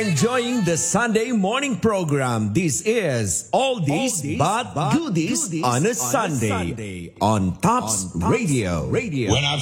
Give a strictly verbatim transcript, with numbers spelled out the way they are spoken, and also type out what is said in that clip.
enjoying the Sunday morning program. This is Oldies but Goodies on a Sunday on Tops Radio. When I